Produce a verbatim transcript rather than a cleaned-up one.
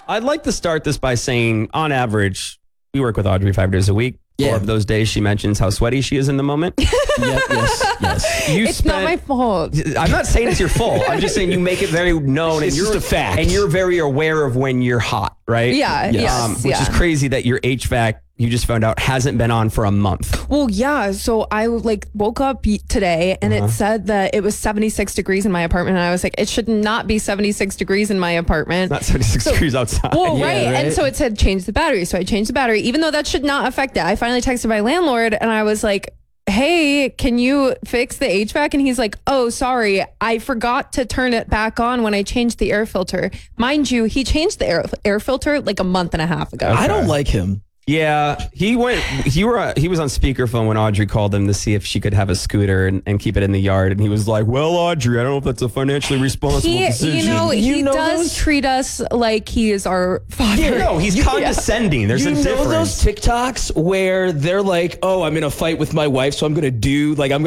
I'd like to start this by saying, on average, we work with Audrey five days a week. Yeah. Four of those days, she mentions how sweaty she is in the moment. Yep, yes, yes. You It's spent, not my fault. I'm not saying it's your fault. I'm just saying you make it very known. It's and you're, just a fact. And you're very aware of when you're hot, right? Yeah, yes, Um, which yeah. is crazy that your H V A C, you just found out, hasn't been on for a month. Well, yeah. So I like woke up y- today and Uh-huh. it said that it was seventy-six degrees in my apartment. And I was like, it should not be seventy-six degrees in my apartment. Not seventy-six degrees outside. Well, Yeah, right. And right. so it said change the battery. So I changed the battery, even though that should not affect it. I finally texted my landlord and I was like, hey, can you fix the H V A C? And he's like, oh, sorry. I forgot to turn it back on when I changed the air filter. Mind you, he changed the air, air filter like a month and a half ago. I don't like him. Yeah, he went. He were. Uh, he was on speakerphone when Audrey called him to see if she could have a scooter and, and keep it in the yard. And he was like, "Well, Audrey, I don't know if that's a financially responsible He, decision." you know, You he know does those- treat us like he is our father. Yeah, no, he's condescending. There's you a know difference. those TikToks where they're like, "Oh, I'm in a fight with my wife, so I'm gonna do like I'm